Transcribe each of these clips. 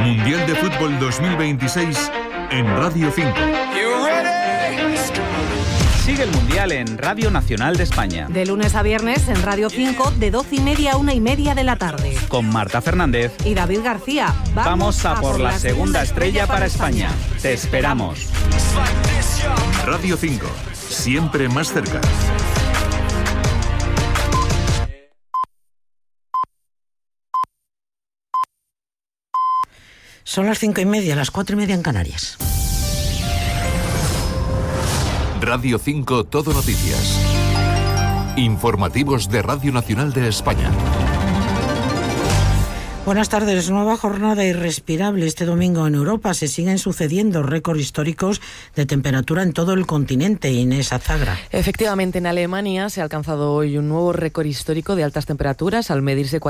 Mundial de Fútbol 2026 en Radio 5. Sigue el Mundial en Radio Nacional de España. De lunes a viernes en Radio 5, de 12:30 a 1:30 de la tarde. Con Marta Fernández y David García. Vamos a por la segunda estrella para España. Te esperamos. Radio 5, siempre más cerca. Son las 5:30, las 4:30 en Canarias. Radio 5 Todo Noticias. Informativos de Radio Nacional de España. Buenas tardes. Nueva jornada irrespirable este domingo en Europa. Se siguen sucediendo récords históricos de temperatura en todo el continente. Inés Azagra. Efectivamente, en Alemania se ha alcanzado hoy un nuevo récord histórico de altas temperaturas al medirse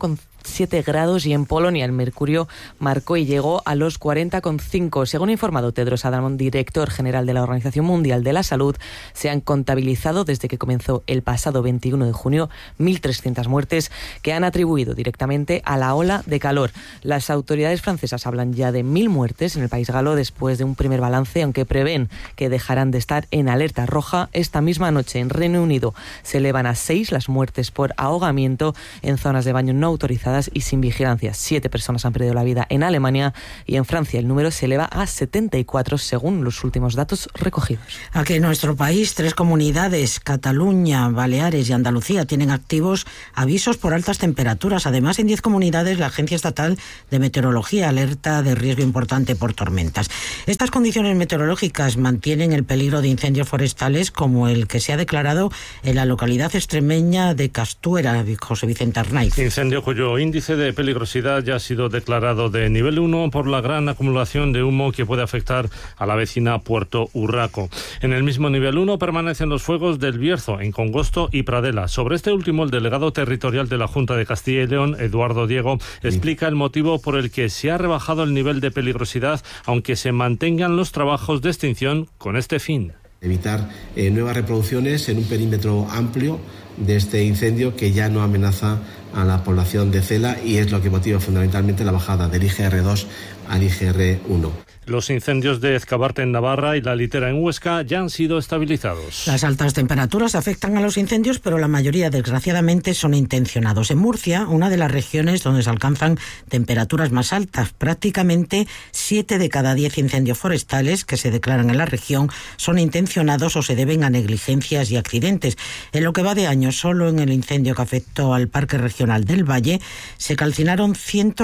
41,7 grados, y en Polonia el mercurio marcó y llegó a los 40,5. Según ha informado Tedros Adhanom, director general de la Organización Mundial de la Salud, se han contabilizado desde que comenzó el pasado 21 de junio 1.300 muertes que han atribuido directamente a la ola de calor. Las autoridades francesas hablan ya de 1.000 muertes en el país galo después de un primer balance, aunque prevén que dejarán de estar en alerta roja. Esta misma noche en Reino Unido se elevan a 6 las muertes por ahogamiento en zonas de baño no autorizadas y sin vigilancia. 7 personas han perdido la vida en Alemania, y en Francia el número se eleva a 74 según los últimos datos recogidos. Aquí en nuestro país 3 comunidades, Cataluña, Baleares y Andalucía, tienen activos avisos por altas temperaturas. Además, en 10 comunidades la Agencia Estatal de Meteorología alerta de riesgo importante por tormentas. Estas condiciones meteorológicas mantienen el peligro de incendios forestales como el que se ha declarado en la localidad extremeña de Castuera. José Vicente Arnaiz. Incendio cuyo índice de peligrosidad ya ha sido declarado de nivel 1 por la gran acumulación de humo que puede afectar a la vecina Puerto Urraco. En el mismo nivel 1 permanecen los fuegos del Bierzo, en Congosto y Pradela. Sobre este último, el delegado territorial de la Junta de Castilla y León, Eduardo Diego, explica el motivo por el que se ha rebajado el nivel de peligrosidad, aunque se mantengan los trabajos de extinción con este fin. Evitar nuevas reproducciones en un perímetro amplio de este incendio que ya no amenaza a la población de Cela, y es lo que motiva fundamentalmente la bajada del IGR2 al IGR1. Los incendios de Ezcabarte en Navarra y La Litera en Huesca ya han sido estabilizados. Las altas temperaturas afectan a los incendios, pero la mayoría, desgraciadamente, son intencionados. En Murcia, una de las regiones donde se alcanzan temperaturas más altas, prácticamente 7 de cada 10 incendios forestales que se declaran en la región son intencionados o se deben a negligencias y accidentes. En lo que va de año, solo en el incendio que afectó al Parque Regional del Valle, se calcinaron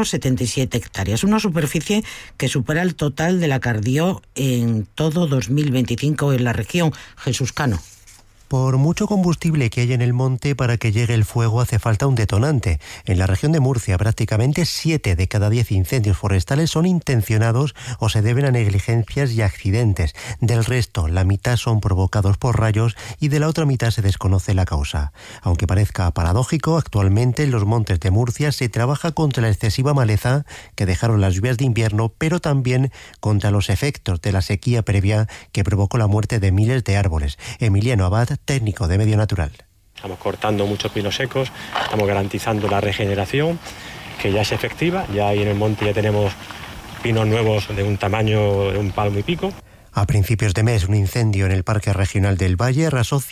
177 hectáreas, una superficie que supera el total de la que ardió en todo 2025 en la región. Jesús Cano. Por mucho combustible que hay en el monte, para que llegue el fuego hace falta un detonante. En la región de Murcia, prácticamente 7 de cada 10 incendios forestales son intencionados o se deben a negligencias y accidentes. Del resto, la mitad son provocados por rayos y de la otra mitad se desconoce la causa. Aunque parezca paradójico, actualmente en los montes de Murcia se trabaja contra la excesiva maleza que dejaron las lluvias de invierno, pero también contra los efectos de la sequía previa que provocó la muerte de miles de árboles. Emiliano Abad, técnico de Medio Natural. Estamos cortando muchos pinos secos, estamos garantizando la regeneración, que ya es efectiva. Ya ahí en el monte ya tenemos pinos nuevos de un tamaño de un palmo y pico. A principios de mes, un incendio en el Parque Regional del Valle arrasó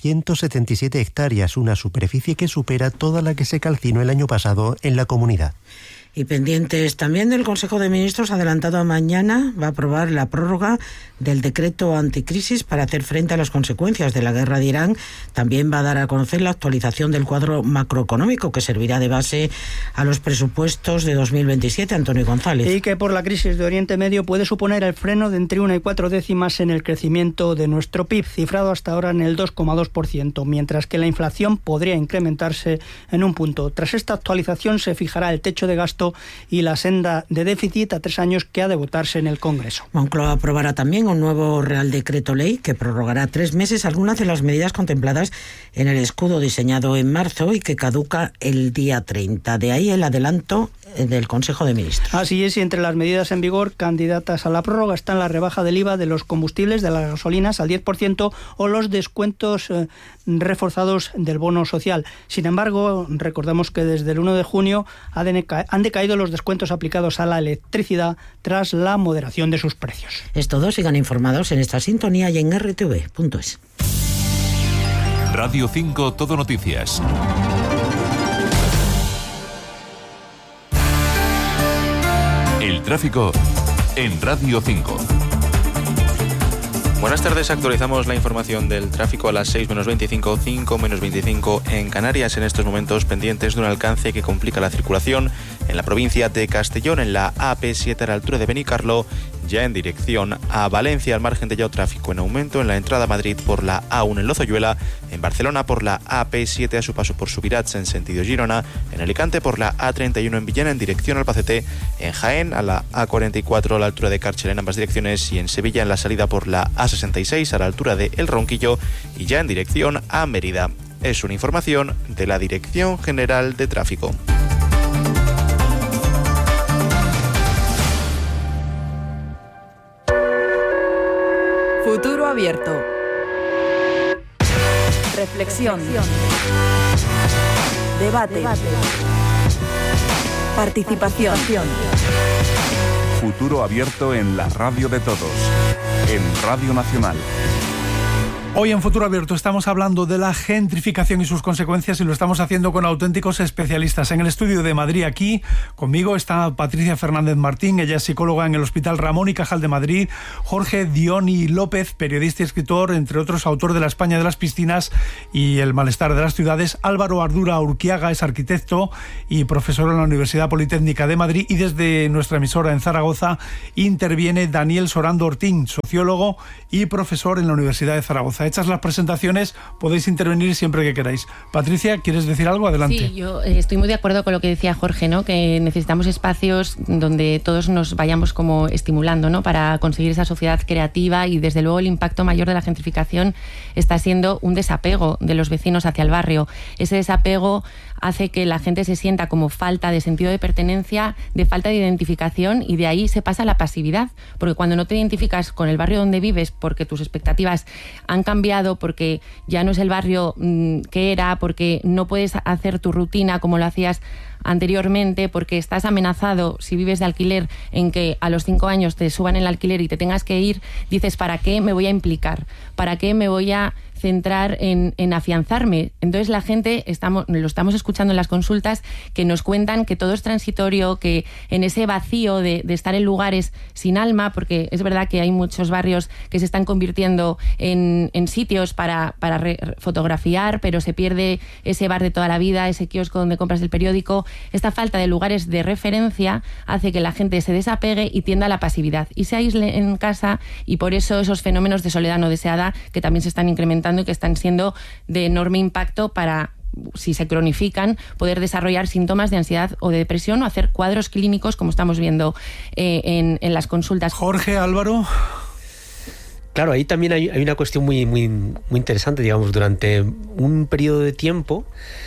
177 hectáreas, una superficie que supera toda la que se calcinó el año pasado en la comunidad. Y pendientes también del Consejo de Ministros, adelantado a mañana, va a aprobar la prórroga del decreto anticrisis para hacer frente a las consecuencias de la guerra de Irán. También va a dar a conocer la actualización del cuadro macroeconómico que servirá de base a los presupuestos de 2027. Antonio González. Y que por la crisis de Oriente Medio puede suponer el freno de entre 1 y 4 décimas en el crecimiento de nuestro PIB, cifrado hasta ahora en el 2,2%, mientras que la inflación podría incrementarse en un punto. Tras esta actualización se fijará el techo de gasto y la senda de déficit a 3 años que ha de votarse en el Congreso. Moncloa aprobará también un nuevo Real Decreto Ley que prorrogará 3 meses algunas de las medidas contempladas en el escudo diseñado en marzo y que caduca el día 30. De ahí el adelanto del Consejo de Ministros. Así es, y entre las medidas en vigor candidatas a la prórroga están la rebaja del IVA de los combustibles, de las gasolinas al 10% o los descuentos reforzados del bono social. Sin embargo, recordamos que desde el 1 de junio han decaído los descuentos aplicados a la electricidad tras la moderación de sus precios. Es todo, sigan informados en esta sintonía y en rtv.es. Radio 5 Todo Noticias. El tráfico en Radio 5. Buenas tardes, actualizamos la información del tráfico a las 6 menos 25, 5 menos 25 en Canarias. En estos momentos pendientes de un alcance que complica la circulación en la provincia de Castellón, en la AP7 a la altura de Benicarló, ya en dirección a Valencia. Al margen de ello, tráfico en aumento en la entrada a Madrid por la A1 en Lozoyuela, en Barcelona por la AP7 a su paso por Subirats en sentido Girona, en Alicante por la A31 en Villena en dirección al Albacete, en Jaén a la A44 a la altura de Cárcel en ambas direcciones y en Sevilla en la salida por la A66 a la altura de El Ronquillo y ya en dirección a Mérida. Es una información de la Dirección General de Tráfico. Futuro abierto. Reflexión. Debate. Participación. Futuro abierto en la radio de todos. En Radio Nacional. Hoy en Futuro Abierto estamos hablando de la gentrificación y sus consecuencias y lo estamos haciendo con auténticos especialistas. En el estudio de Madrid, aquí conmigo está Patricia Fernández Martín, ella es psicóloga en el Hospital Ramón y Cajal de Madrid, Jorge Dioni López, periodista y escritor, entre otros autor de La España de las piscinas y El malestar de las ciudades, Álvaro Ardura Urquiaga es arquitecto y profesor en la Universidad Politécnica de Madrid, y desde nuestra emisora en Zaragoza interviene Daniel Sorando Ortín, sociólogo y profesor en la Universidad de Zaragoza. Hechas las presentaciones, podéis intervenir siempre que queráis. Patricia, ¿quieres decir algo? Adelante. Sí, yo estoy muy de acuerdo con lo que decía Jorge, ¿no? Que necesitamos espacios donde todos nos vayamos como estimulando, ¿no? Para conseguir esa sociedad creativa, y desde luego el impacto mayor de la gentrificación está siendo un desapego de los vecinos hacia el barrio. Ese desapego hace que la gente se sienta como falta de sentido de pertenencia, de falta de identificación, y de ahí se pasa a la pasividad, porque cuando no te identificas con el barrio donde vives porque tus expectativas han cambiado, porque ya no es el barrio que era, porque no puedes hacer tu rutina como lo hacías anteriormente, porque estás amenazado, si vives de alquiler, en que a los 5 años te suban el alquiler y te tengas que ir, dices, ¿para qué me voy a implicar? ¿Para qué me voy a centrar en afianzarme? Entonces la gente, lo estamos escuchando en las consultas, que nos cuentan que todo es transitorio, que en ese vacío de estar en lugares sin alma, porque es verdad que hay muchos barrios que se están convirtiendo en sitios para fotografiar, pero se pierde ese bar de toda la vida, ese kiosco donde compras el periódico. Esta falta de lugares de referencia hace que la gente se desapegue y tienda a la pasividad y se aísle en casa, y por eso esos fenómenos de soledad no deseada, que también se están incrementando y que están siendo de enorme impacto para, si se cronifican, poder desarrollar síntomas de ansiedad o de depresión o hacer cuadros clínicos, como estamos viendo en las consultas. Jorge, Álvaro. Claro, ahí también hay una cuestión muy interesante, digamos, durante un periodo de tiempo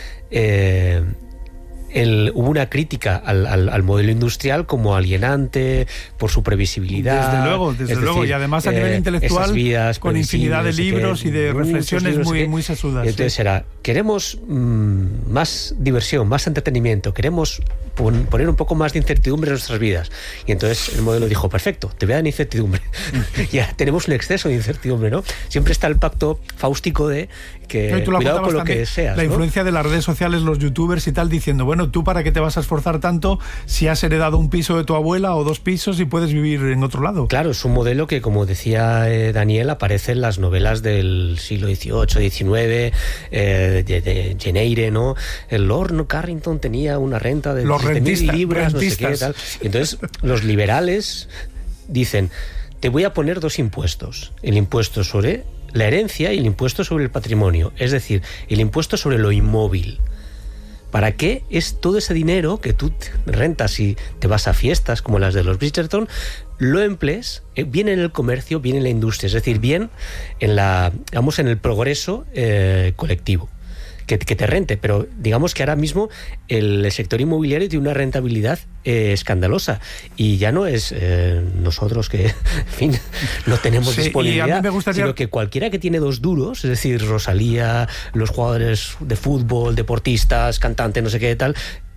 hubo una crítica al modelo industrial como alienante por su previsibilidad. Desde luego, y además a nivel intelectual, con infinidad de libros y de reflexiones muy sesudas. Entonces queremos más diversión, más entretenimiento, queremos poner un poco más de incertidumbre en nuestras vidas. Y entonces el modelo dijo, perfecto, te voy a dar incertidumbre. Ya tenemos un exceso de incertidumbre, ¿no? Siempre está el pacto fáustico de que cuidado con lo que deseas, la ¿no? influencia de las redes sociales, los youtubers y tal, diciendo, bueno, ¿tú para qué te vas a esforzar tanto si has heredado un piso de tu abuela o 2 pisos y puedes vivir en otro lado? Claro, es un modelo que, como decía Daniel, aparece en las novelas del siglo XVIII, XIX, de Jane Eyre, ¿no? El Lord Carrington tenía una renta de 7.000 libras, no sé qué, tal. Entonces, los liberales dicen, te voy a poner 2 impuestos. El impuesto sobre la herencia y el impuesto sobre el patrimonio. Es decir, el impuesto sobre lo inmóvil. ¿Para qué es todo ese dinero que tú rentas y te vas a fiestas como las de los Bridgerton? Lo emplees bien en el comercio, bien en la industria. Es decir, bien en el progreso colectivo. Que te rente, pero digamos que ahora mismo el sector inmobiliario tiene una rentabilidad escandalosa, y ya no es nosotros que, en fin, no tenemos disponibilidad, sino que cualquiera que tiene 2 duros, es decir, Rosalía, los jugadores de fútbol, deportistas, cantantes, no sé qué tal,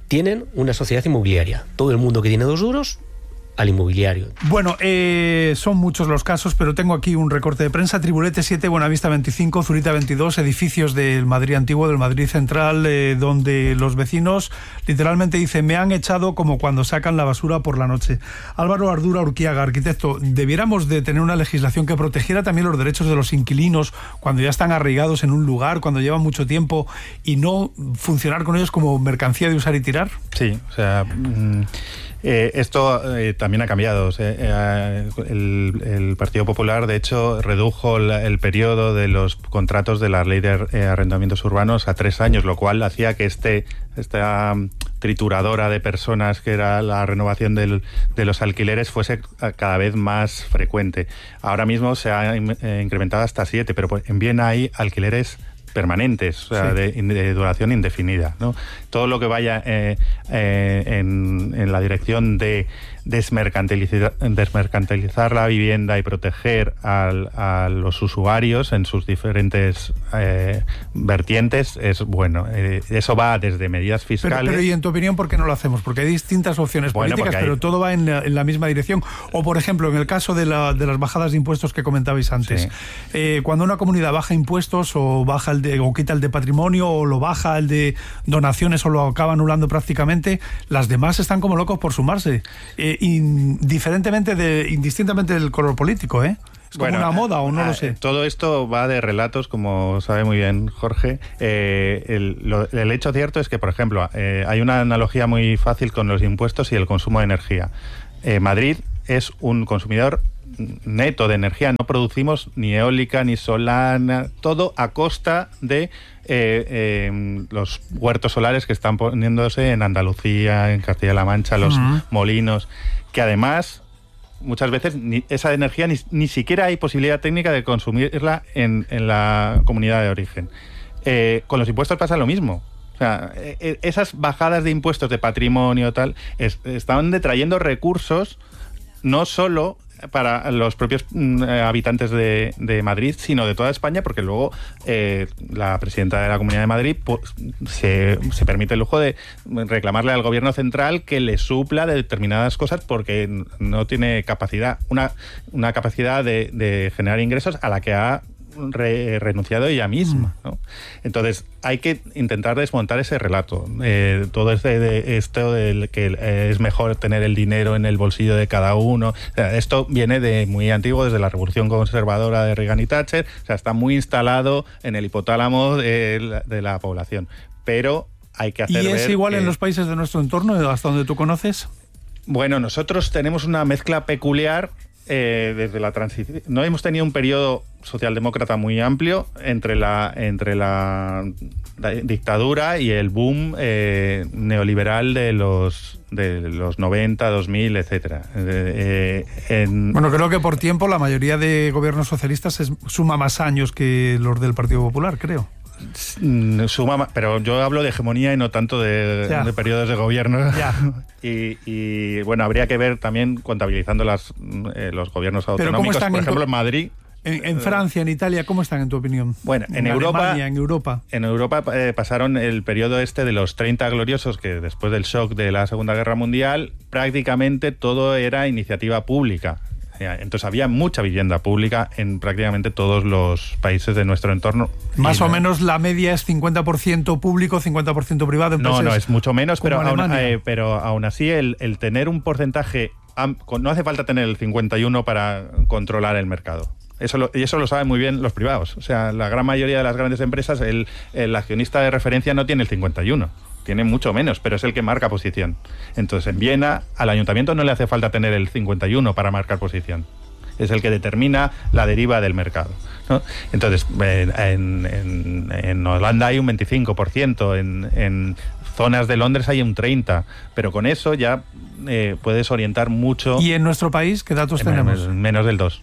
tienen una sociedad inmobiliaria. Todo el mundo que tiene 2 duros al inmobiliario. Bueno, son muchos los casos, pero tengo aquí un recorte de prensa. Tribulete 7, Buenavista 25, Zurita 22, edificios del Madrid antiguo, del Madrid central, donde los vecinos literalmente dicen: me han echado como cuando sacan la basura por la noche. Álvaro Ardura Urquiaga, arquitecto, debiéramos de tener una legislación que protegiera también los derechos de los inquilinos cuando ya están arraigados en un lugar, cuando llevan mucho tiempo, y no funcionar con ellos como mercancía de usar y tirar. Sí, o sea... esto también ha cambiado. O sea, el Partido Popular, de hecho, redujo el periodo de los contratos de la ley de arrendamientos urbanos a 3 años, lo cual hacía que esta trituradora de personas que era la renovación de los alquileres fuese cada vez más frecuente. Ahora mismo se ha incrementado hasta 7, pero en Viena hay alquileres permanentes, o sea, sí, de duración indefinida, ¿no? Todo lo que vaya en la dirección de desmercantilizar la vivienda y proteger a los usuarios en sus diferentes vertientes es bueno. Eso va desde medidas fiscales... Pero y en tu opinión, ¿por qué no lo hacemos? Porque hay distintas opciones políticas, pero todo va en la misma dirección. O, por ejemplo, en el caso de las bajadas de impuestos que comentabais antes, sí, cuando una comunidad baja impuestos o baja o quita el de patrimonio o lo baja el de donaciones o lo acaba anulando prácticamente, las demás están como locos por sumarse. Indistintamente del color político, ¿eh? Es como una moda, o no lo sé. Todo esto va de relatos, como sabe muy bien Jorge. El hecho cierto es que, por ejemplo, hay una analogía muy fácil con los impuestos y el consumo de energía. Madrid es un consumidor neto de energía. No producimos ni eólica ni solar, todo a costa de los huertos solares que están poniéndose en Andalucía, en Castilla-La Mancha, los molinos, que además muchas veces esa energía ni siquiera hay posibilidad técnica de consumirla en la comunidad de origen. Con los impuestos pasa lo mismo. O sea, esas bajadas de impuestos de patrimonio tal están detrayendo recursos no solo para los propios habitantes de Madrid, sino de toda España, porque luego la presidenta de la Comunidad de Madrid se permite el lujo de reclamarle al gobierno central que le supla de determinadas cosas porque no tiene capacidad, una capacidad de generar ingresos a la que ha renunciado ella misma, ¿no? Entonces hay que intentar desmontar ese relato, todo esto de que es mejor tener el dinero en el bolsillo de cada uno. O sea, esto viene de muy antiguo, desde la revolución conservadora de Reagan y Thatcher. O sea, está muy instalado en el hipotálamo de la población, pero hay que hacer. ¿Y es igual en los países de nuestro entorno, hasta donde tú conoces? Bueno, nosotros tenemos una mezcla peculiar. Desde la transición no hemos tenido un periodo socialdemócrata muy amplio entre la dictadura y el boom neoliberal de los 90, 2000, etcétera. Bueno, creo que por tiempo la mayoría de gobiernos socialistas suma más años que los del Partido Popular, creo. Suma, pero yo hablo de hegemonía y no tanto de periodos de gobierno. Y bueno, habría que ver también contabilizando los gobiernos autonómicos. Por ejemplo, en Madrid. En Francia, en Italia, ¿cómo están en tu opinión? Bueno, en Alemania, en Europa pasaron el periodo de los 30 gloriosos, que después del shock de la Segunda Guerra Mundial prácticamente todo era iniciativa pública. Entonces había mucha vivienda pública en prácticamente todos los países de nuestro entorno. Más o menos la media es 50% público, 50% privado. No, es mucho menos, pero aún así el tener un porcentaje... No hace falta tener el 51 para controlar el mercado. Eso lo saben muy bien los privados. O sea, la gran mayoría de las grandes empresas, el accionista de referencia no tiene el 51. Tiene mucho menos, pero es el que marca posición. Entonces, en Viena, al ayuntamiento no le hace falta tener el 51 para marcar posición. Es el que determina la deriva del mercado, ¿no? Entonces, en Holanda hay un 25%, en zonas de Londres hay un 30%, pero con eso ya puedes orientar mucho. ¿Y en nuestro país qué datos tenemos? Menos del 2%.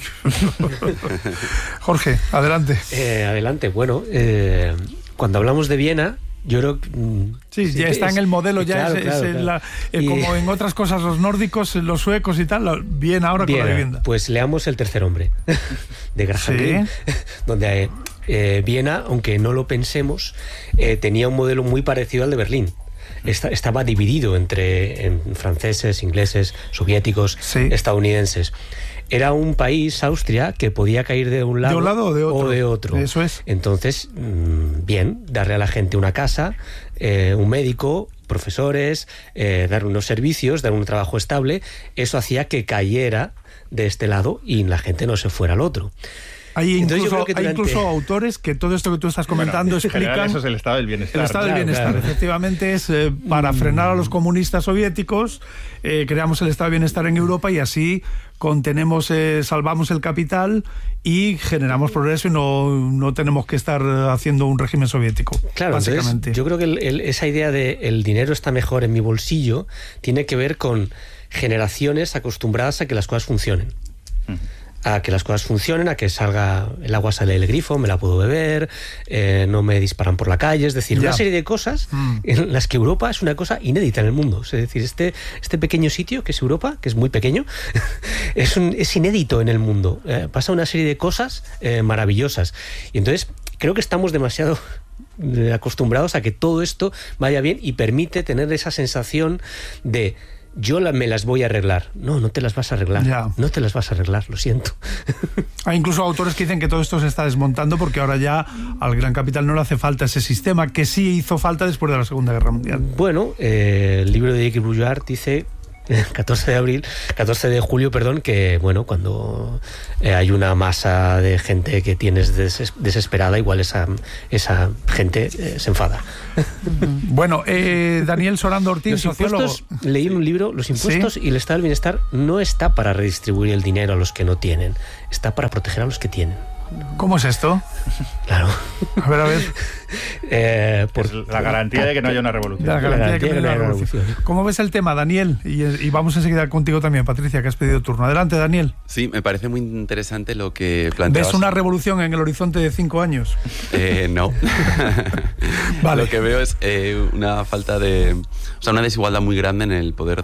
Jorge, adelante. Adelante, bueno, cuando hablamos de Viena, yo creo que... Sí, ya está en el modelo, ya claro. Como en otras cosas, los nórdicos, los suecos y tal, bien ahora con la vivienda. Pues leamos El tercer hombre, de Graham Greene, donde Viena, aunque no lo pensemos, tenía un modelo muy parecido al de Berlín. estaba dividido en franceses, ingleses, soviéticos, estadounidenses. Era un país, Austria, que podía caer de un lado, o de otro. Eso es. Entonces, bien, darle a la gente una casa, un médico, profesores, dar unos servicios, dar un trabajo estable, eso hacía que cayera de este lado y la gente no se fuera al otro. Hay incluso autores que todo esto que tú estás comentando explican. Eso es el estado del bienestar. El estado del bienestar, efectivamente, es para frenar a los comunistas soviéticos, creamos el estado del bienestar en Europa y así contenemos, salvamos el capital y generamos progreso y no tenemos que estar haciendo un régimen soviético. Claro, básicamente. Entonces, yo creo que esa idea de el dinero está mejor en mi bolsillo tiene que ver con generaciones acostumbradas a que las cosas funcionen. A que las cosas funcionen, a que salga el agua, sale del grifo, me la puedo beber, no me disparan por la calle, es decir, una serie de cosas en las que Europa es una cosa inédita en el mundo. Es decir, este pequeño sitio que es Europa, que es muy pequeño, es inédito en el mundo. Pasa una serie de cosas maravillosas. Y entonces creo que estamos demasiado acostumbrados a que todo esto vaya bien y permite tener esa sensación de me las voy a arreglar. No te las vas a arreglar. No te las vas a arreglar, lo siento. Hay incluso autores que dicen que todo esto se está desmontando porque ahora ya al gran capital no le hace falta ese sistema que sí hizo falta después de la Segunda Guerra Mundial. Bueno, el libro de Jacques Brouillard dice 14 de julio, que bueno, cuando hay una masa de gente que tienes desesperada, igual esa gente se enfada. Bueno, Daniel Sorando Ortiz, sociólogo. Leí en un libro, los impuestos y el estado del bienestar no está para redistribuir el dinero a los que no tienen, está para proteger a los que tienen. ¿Cómo es esto? Claro. A ver. Es la garantía de que no haya una revolución. La garantía de que no haya una revolución. ¿Cómo ves el tema, Daniel? Y vamos enseguida contigo también, Patricia, que has pedido turno. Adelante, Daniel. Sí, me parece muy interesante lo que planteabas. ¿Ves una revolución en el horizonte de 5 años? No. Vale. Lo que veo es una falta de... O sea, una desigualdad muy grande en el poder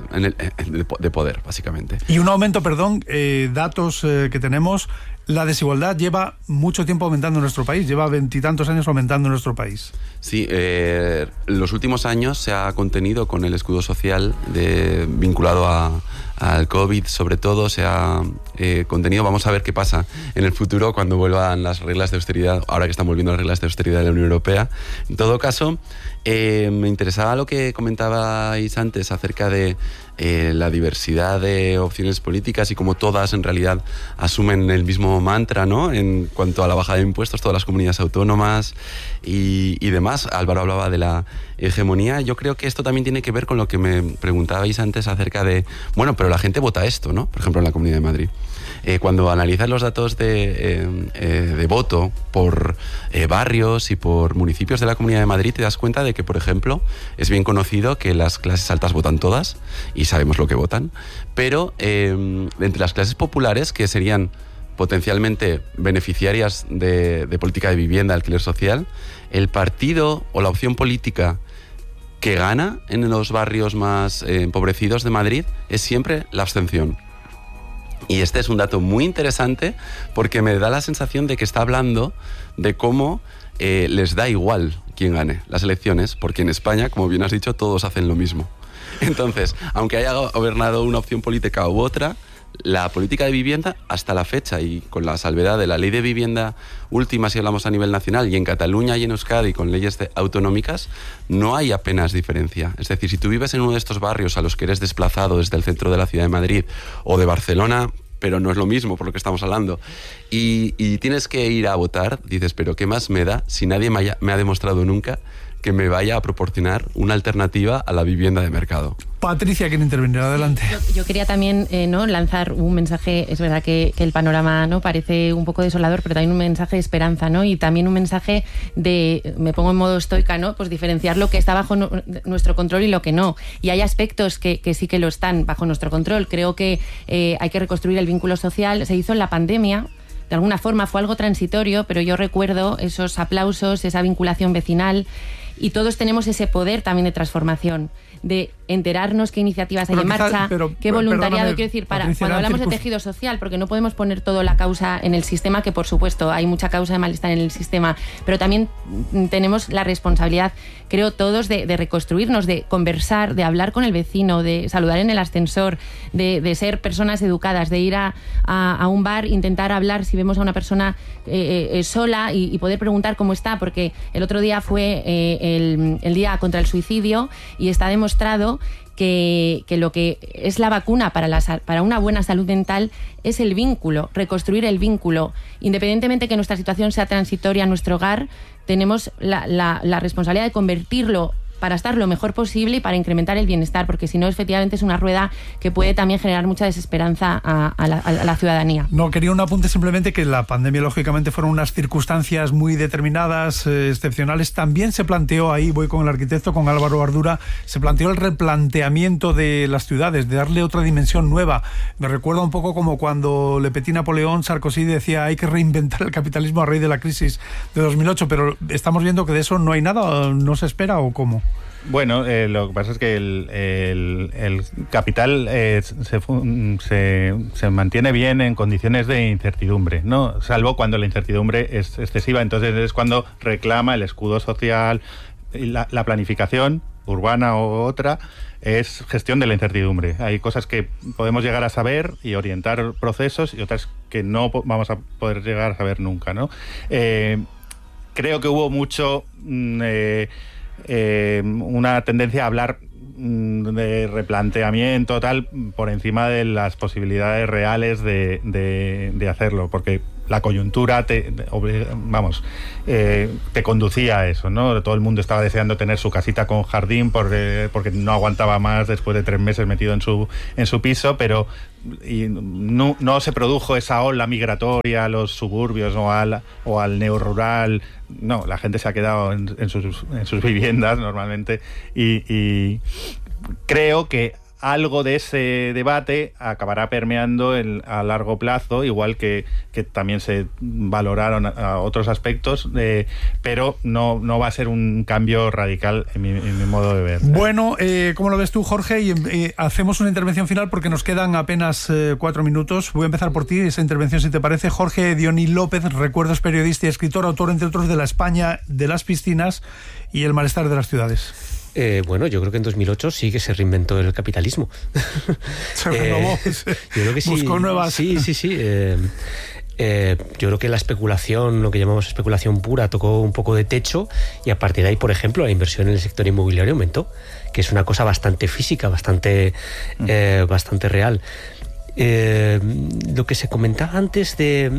de poder, básicamente. Y un aumento, datos que tenemos... La desigualdad lleva mucho tiempo aumentando en nuestro país, lleva 20 y tantos años aumentando en nuestro país. Sí, los últimos años se ha contenido con el escudo social vinculado al COVID, sobre todo se ha contenido. Vamos a ver qué pasa en el futuro cuando vuelvan las reglas de austeridad, ahora que están volviendo las reglas de austeridad de la Unión Europea. En todo caso, me interesaba lo que comentabais antes acerca de la diversidad de opciones políticas y cómo todas en realidad asumen el mismo mantra, ¿no? En cuanto a la bajada de impuestos, todas las comunidades autónomas y demás. Álvaro hablaba de la hegemonía. Yo creo que esto también tiene que ver con lo que me preguntabais antes acerca de, bueno, pero la gente vota esto, ¿no? Por ejemplo, en la Comunidad de Madrid. Cuando analizas los datos de voto por barrios y por municipios de la Comunidad de Madrid, te das cuenta de que, por ejemplo, es bien conocido que las clases altas votan todas y sabemos lo que votan, pero entre las clases populares, que serían potencialmente beneficiarias de política de vivienda, alquiler social, el partido o la opción política que gana en los barrios más empobrecidos de Madrid es siempre la abstención. Y este es un dato muy interesante porque me da la sensación de que está hablando de cómo les da igual quién gane las elecciones, porque en España, como bien has dicho, todos hacen lo mismo. Entonces, aunque haya gobernado una opción política u otra, la política de vivienda hasta la fecha, y con la salvedad de la ley de vivienda última si hablamos a nivel nacional, y en Cataluña y en Euskadi con leyes autonómicas, no hay apenas diferencia. Es decir, si tú vives en uno de estos barrios a los que eres desplazado desde el centro de la ciudad de Madrid o de Barcelona, pero no es lo mismo por lo que estamos hablando, y tienes que ir a votar, dices, pero ¿qué más me da si nadie me ha demostrado nunca que me vaya a proporcionar una alternativa a la vivienda de mercado? Patricia quiere intervenir, adelante. Yo quería también lanzar un mensaje. Es verdad que el panorama parece un poco desolador, pero también un mensaje de esperanza, y también un mensaje de, me pongo en modo estoica, pues diferenciar lo que está bajo nuestro control y lo que no. Y hay aspectos que sí que lo están bajo nuestro control. Creo que hay que reconstruir el vínculo social. Se hizo en la pandemia. De alguna forma fue algo transitorio, pero yo recuerdo esos aplausos, esa vinculación vecinal, y todos tenemos ese poder también de transformación. de enterarnos qué iniciativas hay en marcha, qué voluntariado, quiero decir, Patricia, cuando hablamos de tejido social, porque no podemos poner toda la causa en el sistema, que por supuesto hay mucha causa de malestar en el sistema, pero también tenemos la responsabilidad, creo todos, de reconstruirnos, de conversar, de hablar con el vecino, de saludar en el ascensor, de ser personas educadas, de ir a un bar, intentar hablar si vemos a una persona sola y poder preguntar cómo está, porque el otro día fue el Día contra el Suicidio y está demostrado que lo que es la vacuna para una buena salud mental es el vínculo, reconstruir el vínculo. Independientemente que nuestra situación sea transitoria en nuestro hogar, tenemos la responsabilidad de convertirlo para estar lo mejor posible y para incrementar el bienestar, porque si no, efectivamente es una rueda que puede también generar mucha desesperanza a la ciudadanía. No, quería un apunte simplemente que la pandemia, lógicamente, fueron unas circunstancias muy determinadas, excepcionales. También se planteó, ahí voy con el arquitecto, con Álvaro Ardura, se planteó el replanteamiento de las ciudades, de darle otra dimensión nueva. Me recuerda un poco como cuando Le Petit Napoleón, Sarkozy decía hay que reinventar el capitalismo a raíz de la crisis de 2008, pero estamos viendo que de eso no hay nada, ¿no se espera o cómo? Bueno, lo que pasa es que el capital se mantiene bien en condiciones de incertidumbre, ¿no? Salvo cuando la incertidumbre es excesiva, entonces es cuando reclama el escudo social, y la planificación urbana o otra es gestión de la incertidumbre. Hay cosas que podemos llegar a saber y orientar procesos y otras que no vamos a poder llegar a saber nunca, ¿no? Creo que hubo mucho... una tendencia a hablar de replanteamiento tal por encima de las posibilidades reales de hacerlo, porque la coyuntura te conducía a eso, ¿no? Todo el mundo estaba deseando tener su casita con jardín porque no aguantaba más después de 3 meses metido en su piso, pero no se produjo esa ola migratoria a los suburbios o al neorrural. No, la gente se ha quedado en sus viviendas normalmente y creo que algo de ese debate acabará permeando a largo plazo, igual que también se valoraron a otros aspectos, pero no va a ser un cambio radical en mi modo de ver. Bueno, ¿cómo lo ves tú, Jorge? Y hacemos una intervención final porque nos quedan apenas 4 minutos. Voy a empezar por ti, esa intervención, si te parece. Jorge Dioní López, recuerdos, periodista y escritor, autor, entre otros, de La España de las piscinas y El malestar de las ciudades. Bueno, yo creo que en 2008 sí que se reinventó el capitalismo. Se renovó. Yo creo que sí. Buscó nuevas. Sí. Yo creo que la especulación, lo que llamamos especulación pura, tocó un poco de techo y a partir de ahí, por ejemplo, la inversión en el sector inmobiliario aumentó, que es una cosa bastante física, bastante real. Lo que se comentaba antes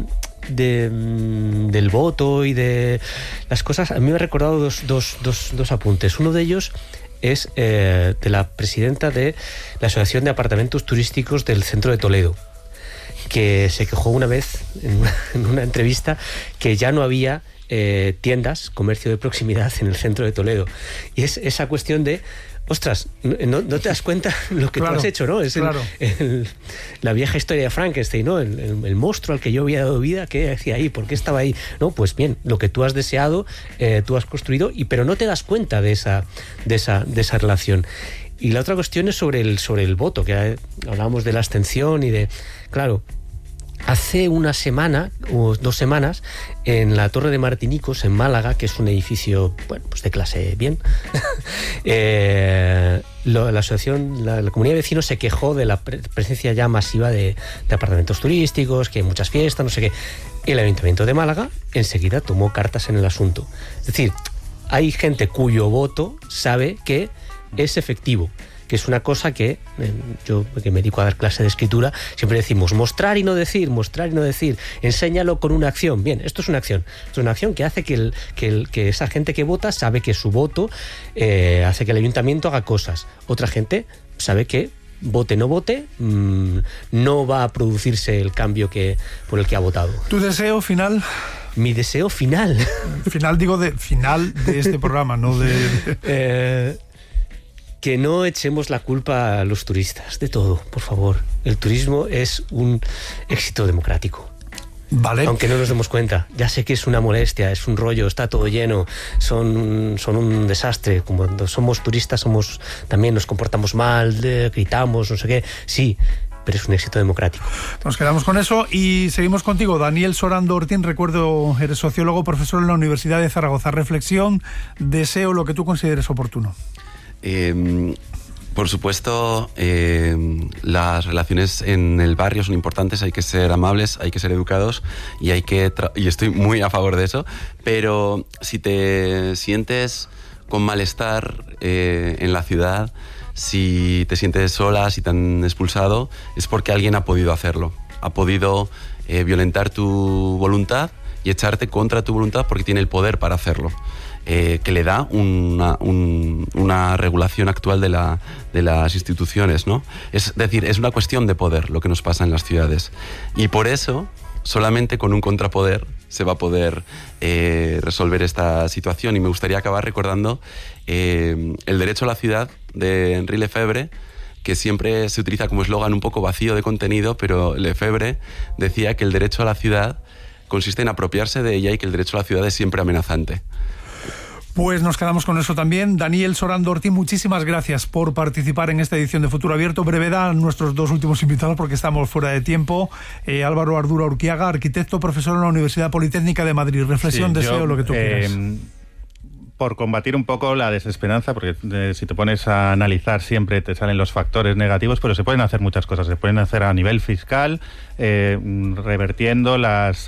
del voto y de las cosas, a mí me ha recordado dos apuntes. Uno de ellos es de la presidenta de la Asociación de Apartamentos Turísticos del Centro de Toledo, que se quejó una vez en una entrevista que ya no había tiendas, comercio de proximidad en el centro de Toledo. Y es esa cuestión de ostras, no te das cuenta lo que tú has hecho, ¿no? Es la vieja historia de Frankenstein, ¿no? El monstruo al que yo había dado vida, ¿qué hacía ahí? ¿Por qué estaba ahí? No, pues bien, lo que tú has deseado, tú has construido, pero no te das cuenta de esa relación. Y la otra cuestión es sobre el voto, que hablábamos de la abstención y de... Claro, hace una semana o 2 semanas, en la Torre de Martinicos, en Málaga, que es un edificio, bueno, pues de clase bien, la asociación, la comunidad de vecinos se quejó de la presencia ya masiva de apartamentos turísticos, que hay muchas fiestas, no sé qué. El Ayuntamiento de Málaga enseguida tomó cartas en el asunto. Es decir, hay gente cuyo voto sabe que es efectivo, que es una cosa que yo, que me dedico a dar clase de escritura, siempre decimos mostrar y no decir, enséñalo con una acción. Bien, esto es una acción. Esto es una acción que hace que esa gente que vota sabe que su voto hace que el ayuntamiento haga cosas. Otra gente sabe que vote no vote, no va a producirse el cambio por el que ha votado. ¿Tu deseo final? Mi deseo final. Final, digo, final de este programa, no de... Que no echemos la culpa a los turistas de todo, por favor. El turismo es un éxito democrático. Vale. Aunque no nos demos cuenta. Ya sé que es una molestia, es un rollo, está todo lleno, son un desastre. Como cuando somos turistas también nos comportamos mal, gritamos, no sé qué. Sí, pero es un éxito democrático. Nos quedamos con eso y seguimos contigo. Daniel Sorando Ortín, recuerdo, eres sociólogo, profesor en la Universidad de Zaragoza. Reflexión, deseo lo que tú consideres oportuno. Por supuesto, las relaciones en el barrio son importantes, hay que ser amables, hay que ser educados y y estoy muy a favor de eso, pero si te sientes con malestar en la ciudad, si te sientes sola, si te han expulsado, es porque alguien ha podido hacerlo, ha podido violentar tu voluntad y echarte contra tu voluntad porque tiene el poder para hacerlo. Que le da una regulación actual de las instituciones, ¿no? Es decir, es una cuestión de poder lo que nos pasa en las ciudades. Y por eso, solamente con un contrapoder se va a poder resolver esta situación. Y me gustaría acabar recordando el derecho a la ciudad de Henri Lefebvre, que siempre se utiliza como eslogan un poco vacío de contenido, pero Lefebvre decía que el derecho a la ciudad consiste en apropiarse de ella y que el derecho a la ciudad es siempre amenazante. Pues nos quedamos con eso también. Daniel Sorando Ortín, muchísimas gracias por participar en esta edición de Futuro Abierto. Brevedad a nuestros dos últimos invitados porque estamos fuera de tiempo. Álvaro Ardura Urquiaga, arquitecto, profesor en la Universidad Politécnica de Madrid. Reflexión, deseo, lo que tú quieras. Por combatir un poco la desesperanza, porque si te pones a analizar siempre te salen los factores negativos, pero se pueden hacer muchas cosas. Se pueden hacer a nivel fiscal, revertiendo las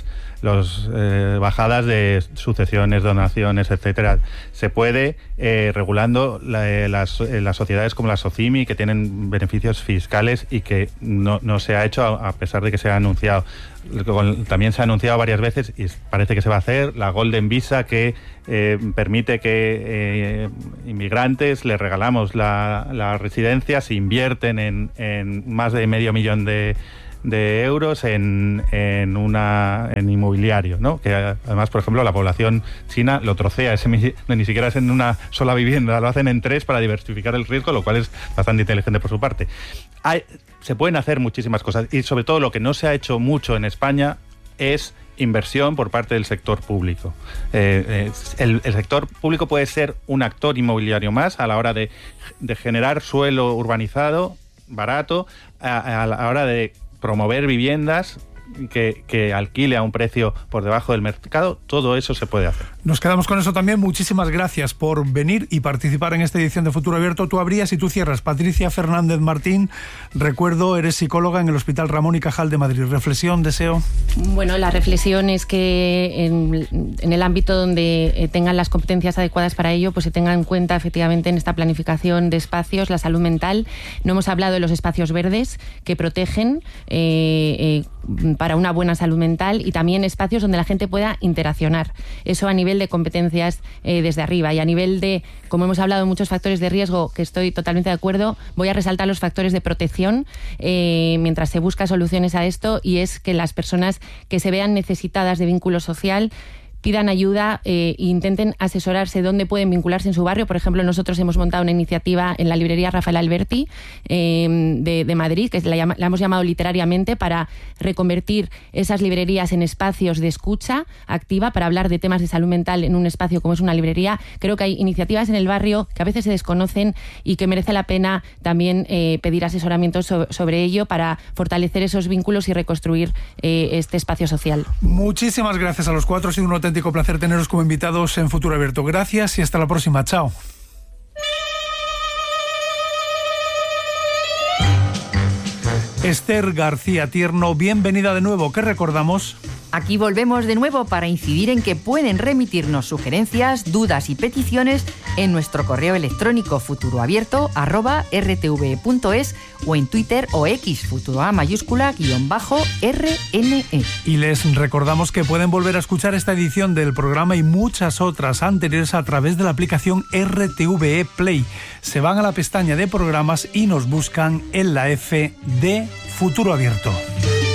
bajadas de sucesiones, donaciones, etcétera. Se puede regulando las sociedades como la SOCIMI, que tienen beneficios fiscales y que no se ha hecho a pesar de que se ha anunciado. También se ha anunciado varias veces y parece que se va a hacer la Golden Visa, que permite que inmigrantes les regalamos la residencia si invierten en más de $500,000 de euros en inmobiliario, ¿no? Que además, por ejemplo, la población china lo trocea, ni siquiera es en una sola vivienda, lo hacen en 3 para diversificar el riesgo, lo cual es bastante inteligente por su parte. Se pueden hacer muchísimas cosas y sobre todo lo que no se ha hecho mucho en España es inversión por parte del sector público. El sector público puede ser un actor inmobiliario más a la hora de generar suelo urbanizado, barato, a la hora de promover viviendas que alquile a un precio por debajo del mercado. Todo eso se puede hacer. Nos quedamos con eso también. Muchísimas gracias por venir y participar en esta edición de Futuro Abierto. Tú abrías y tú cierras. Patricia Fernández Martín, recuerdo, eres psicóloga en el Hospital Ramón y Cajal de Madrid. Reflexión, deseo. Bueno, la reflexión es que en el ámbito donde tengan las competencias adecuadas para ello, pues se tenga en cuenta efectivamente en esta planificación de espacios la salud mental. No hemos hablado de los espacios verdes que protegen para una buena salud mental y también espacios donde la gente pueda interaccionar. Eso a nivel de competencias desde arriba, y a nivel de, como hemos hablado, muchos factores de riesgo, que estoy totalmente de acuerdo, voy a resaltar los factores de protección mientras se busca soluciones a esto, y es que las personas que se vean necesitadas de vínculo social pidan ayuda e intenten asesorarse dónde pueden vincularse en su barrio. Por ejemplo, nosotros hemos montado una iniciativa en la librería Rafael Alberti de Madrid, que la hemos llamado Literariamente, para reconvertir esas librerías en espacios de escucha activa para hablar de temas de salud mental en un espacio como es una librería. Creo que hay iniciativas en el barrio que a veces se desconocen y que merece la pena también pedir asesoramiento sobre ello para fortalecer esos vínculos y reconstruir este espacio social. Muchísimas gracias a los cuatro. Ha sido un auténtico placer teneros como invitados en Futuro Abierto. Gracias y hasta la próxima. Chao. Esther García Tierno, bienvenida de nuevo. ¿Qué recordamos? Aquí volvemos de nuevo para incidir en que pueden remitirnos sugerencias, dudas y peticiones en nuestro correo electrónico futuroabierto@rtve.es o en Twitter o X, futuroa mayúscula _RNE. Y les recordamos que pueden volver a escuchar esta edición del programa y muchas otras anteriores a través de la aplicación RTVE Play. Se van a la pestaña de programas y nos buscan en la F de Futuro Abierto.